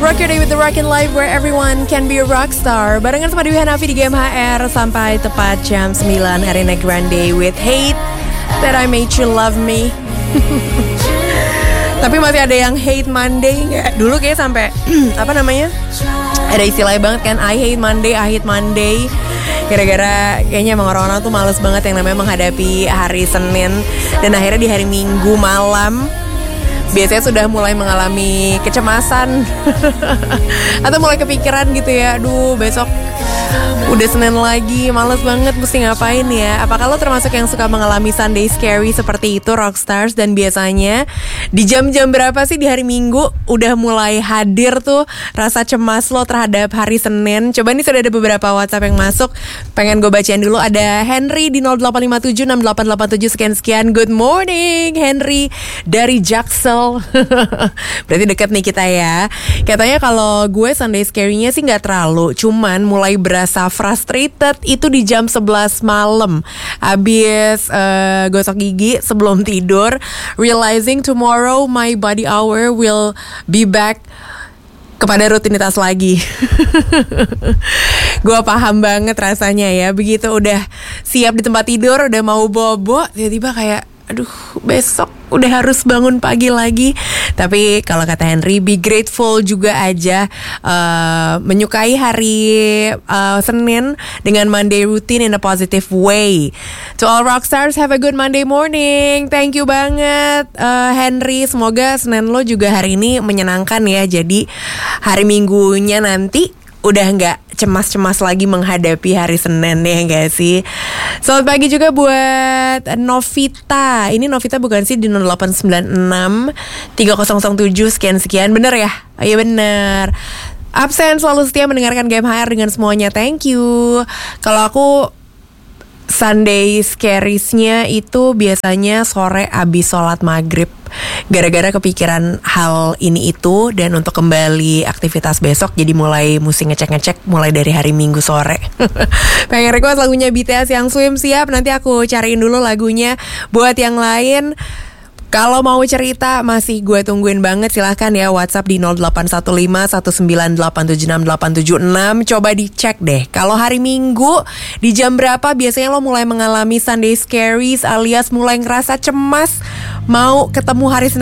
Rock Your Day with the Rockin' Life where everyone can be a rock star. Barengan sama Dewi Hanafi di GMHR sampai tepat jam 9. Ariana Grande with Hate That I Made You Love Me. Tapi masih ada yang Hate Monday nggak? Dulu kayak sampai apa namanya? Ada istilahnya banget kan, I hate Monday. Gara-gara kayaknya emang orang-orang tuh males banget yang namanya menghadapi hari Senin. Dan akhirnya di hari Minggu malam biasanya sudah mulai mengalami kecemasan atau mulai kepikiran gitu ya, aduh besok udah Senin lagi, males banget mesti ngapain ya. Apakah lo termasuk yang suka mengalami Sunday scary seperti itu, Rockstars? Dan biasanya di jam-jam berapa sih di hari Minggu udah mulai hadir tuh rasa cemas lo terhadap hari Senin? Coba nih, sudah ada beberapa WhatsApp yang masuk, pengen gue bacain dulu. Ada Henry di 08576887 sekian. Good morning Henry dari Jaksel. Berarti deket nih kita ya. Katanya kalau gue Sunday scary-nya sih gak terlalu, cuman mulai berasa frustrated itu di jam 11 malam. Abis gosok gigi sebelum tidur, realizing tomorrow my body hour will be back kepada rutinitas lagi. Gue paham banget rasanya ya. Begitu udah siap di tempat tidur, udah mau bobo, tiba-tiba kayak aduh besok udah harus bangun pagi lagi. Tapi kalau kata Henry, be grateful juga aja, menyukai hari Senin dengan Monday routine in a positive way. To all rockstars, have a good Monday morning. Thank you banget Henry. Semoga Senin lo juga hari ini menyenangkan ya. Jadi hari Minggunya nanti udah gak cemas-cemas lagi menghadapi hari Senin ya gak sih? Selamat pagi juga buat Novita. Ini Novita bukan sih di 0896 3007 sekian. Bener ya? Oh, iya bener. Absen selalu setia mendengarkan GMHR dengan semuanya. Thank you. Kalau aku Sunday scaries-nya itu biasanya sore abis sholat maghrib. Gara-gara kepikiran hal ini itu, dan untuk kembali aktivitas besok jadi mulai mesti ngecek-ngecek mulai dari hari Minggu sore. Pengen request lagunya BTS yang Swim, siap. Nanti aku cariin dulu lagunya. Buat yang lain, kalau mau cerita masih gue tungguin banget. Silahkan ya WhatsApp di 081519876876. Coba dicek deh, kalau hari Minggu di jam berapa biasanya lo mulai mengalami Sunday scaries alias mulai ngerasa cemas mau ketemu hari Senin